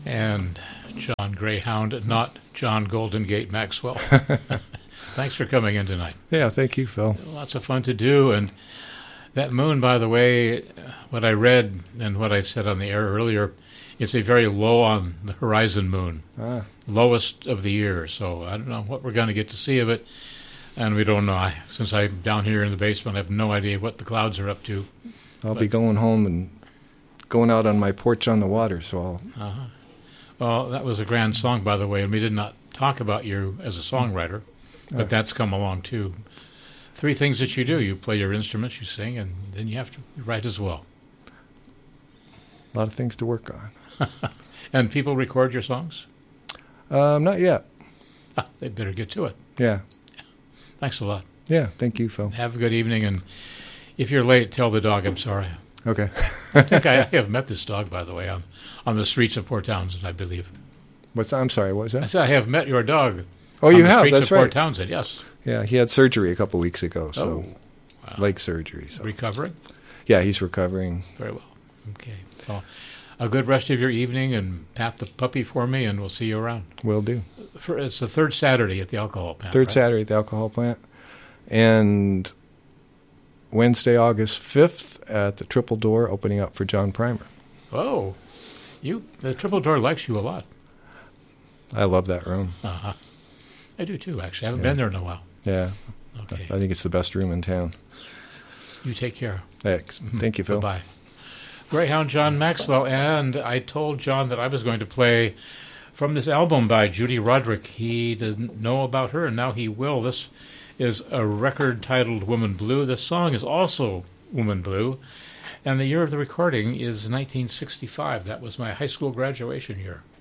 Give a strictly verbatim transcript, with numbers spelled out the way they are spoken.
And John Greyhound, not John Golden Gate Maxwell. Thanks for coming in tonight. Yeah, thank you, Phil. Lots of fun to do. And that moon, by the way, what I read and what I said on the air earlier, it's a very low on the horizon moon. Ah. Lowest of the year. So I don't know what we're going to get to see of it. And we don't know. I, since I'm down here in the basement, I have no idea what the clouds are up to. I'll but, be going home and going out on my porch on the water, so I'll... Uh-huh. Well, that was a grand song, by the way, and we did not talk about you as a songwriter, but uh, that's come along, too. Three things that you do. You play your instruments, you sing, and then you have to write as well. A lot of things to work on. And people record your songs? Um, not yet. Ah, they better get to it. Yeah. yeah. Thanks a lot. Yeah, thank you, Phil. Have a good evening, and if you're late, tell the dog I'm sorry. Okay. I think I have met this dog, by the way, on, on the streets of Port Townsend, I believe. What's I'm sorry, what was that? I said I have met your dog. Oh, on you the have, streets that's of right. Port Townsend, yes. Yeah, he had surgery a couple weeks ago, so oh, wow. leg surgery. So. Recovering? Yeah, he's recovering. Very well. Okay. Well, a good rest of your evening, and pat the puppy for me, and we'll see you around. Will do. For, it's the third Saturday at the alcohol plant. Third right? Saturday at the alcohol plant. And Wednesday, August fifth at the Triple Door, opening up for John Primer. Oh, you the Triple Door likes you a lot. I love that room. Uh-huh. I do too, actually. I haven't yeah. been there in a while. Yeah. Okay. I think it's the best room in town. You take care. Thanks. Thank you, Phil. Bye-bye. Greyhound John Maxwell, and I told John that I was going to play from this album by Judy Roderick. He didn't know about her, and now he will. This is a record titled Woman Blue. This song is also Woman Blue, and the year of the recording is nineteen sixty-five. That was my high school graduation year.